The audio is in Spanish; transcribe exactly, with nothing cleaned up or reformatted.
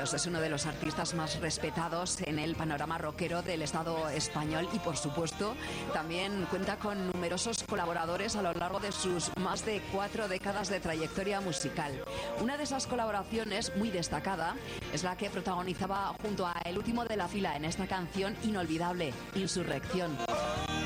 Ríos es uno de los artistas más respetados en el panorama rockero del Estado español y, por supuesto, también cuenta con numerosos colaboradores a lo largo de sus más de cuatro décadas de trayectoria musical. Una de esas colaboraciones muy destacada es la que protagonizaba junto a El Último de la Fila en esta canción inolvidable, Insurrección.